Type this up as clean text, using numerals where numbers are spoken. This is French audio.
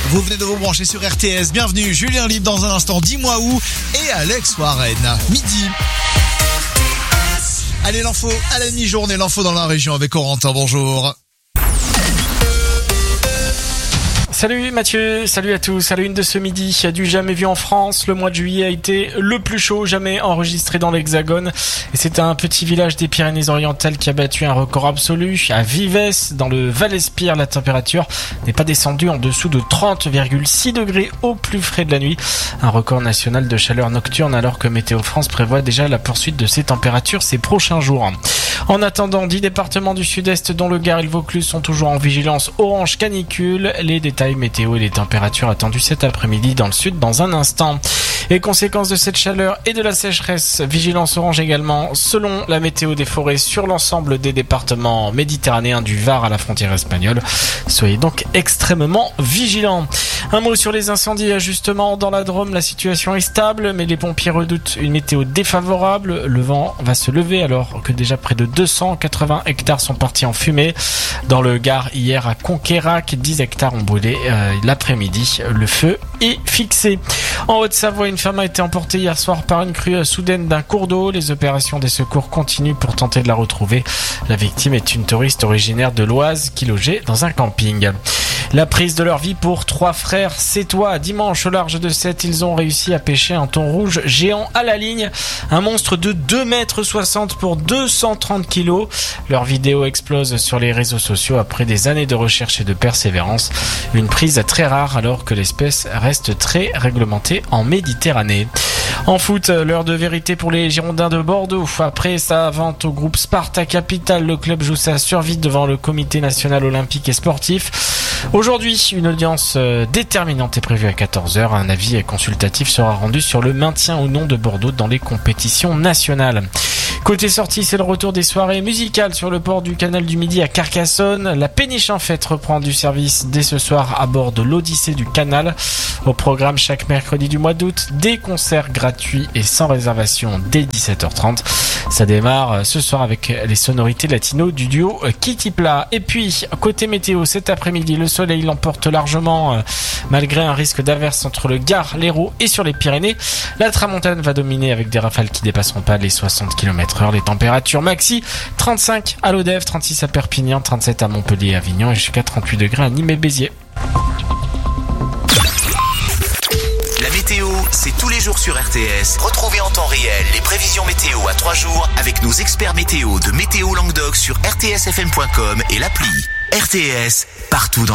Vous venez de vous brancher sur RTS. Bienvenue, Julien Libre dans un instant. Dis-moi où et Alex Warren. Midi. Allez, l'info à la mi-journée, l'info dans la région avec Corentin. Bonjour. Salut Mathieu, salut à tous. À la une de ce midi, il y a du jamais vu en France. Le mois de juillet a été le plus chaud jamais enregistré dans l'Hexagone. Et c'est un petit village des Pyrénées-Orientales qui a battu un record absolu. À Vives, dans le Val-Espire, la température n'est pas descendue en dessous de 30,6 degrés au plus frais de la nuit. Un record national de chaleur nocturne alors que Météo France prévoit déjà la poursuite de ces températures ces prochains jours. En attendant, 10 départements du sud-est dont le Gard et le Vaucluse sont toujours en vigilance orange canicule. Les détails météo et les températures attendues cet après-midi dans le sud dans un instant. Et conséquence de cette chaleur et de la sécheresse, vigilance orange également selon la météo des forêts sur l'ensemble des départements méditerranéens du Var à la frontière espagnole. Soyez donc extrêmement vigilants. Un mot sur les incendies justement dans la Drôme, la situation est stable mais les pompiers redoutent une météo défavorable. Le vent va se lever alors que déjà près de 280 hectares sont partis en fumée. Dans le Gard hier à Conquérac, 10 hectares ont brûlé l'après-midi. Le feu est fixé. En Haute-Savoie, une femme a été emportée hier soir par une crue soudaine d'un cours d'eau. Les opérations des secours continuent pour tenter de la retrouver. La victime est une touriste originaire de l'Oise qui logeait dans un camping. La prise de leur vie pour 3 frères sétois. Dimanche, au large de Sète, ils ont réussi à pêcher un thon rouge géant à la ligne. Un monstre de 2,60 m pour 230 kg. Leur vidéo explose sur les réseaux sociaux après des années de recherche et de persévérance. Une prise très rare alors que l'espèce reste très réglementée en Méditerranée. En foot, l'heure de vérité pour les Girondins de Bordeaux. Après sa vente au groupe Sparta Capital, le club joue sa survie devant le Comité national olympique et sportif. Aujourd'hui, une audience déterminante est prévue à 14h. Un avis consultatif sera rendu sur le maintien ou non de Bordeaux dans les compétitions nationales. Côté sortie, c'est le retour des soirées musicales sur le port du canal du Midi à Carcassonne. La péniche en fête reprend du service dès ce soir à bord de l'Odyssée du Canal. Au programme chaque mercredi du mois d'août, des concerts gratuits et sans réservation dès 17h30. Ça démarre ce soir avec les sonorités latino du duo Kitty Pla. Et puis, côté météo, cet après-midi, le soleil l'emporte largement malgré un risque d'averse entre le Gard, l'Hérault et sur les Pyrénées. La tramontane va dominer avec des rafales qui dépasseront pas les 60 km/h. Les températures maxi, 35 à Lodève, 36 à Perpignan, 37 à Montpellier et Avignon et jusqu'à 38 degrés à Nîmes et Béziers. La météo, c'est tous les jours sur RTS. Retrouvez en temps réel les prévisions météo à 3 jours avec nos experts météo de Météo Languedoc sur rtsfm.com et l'appli. RTS, partout dans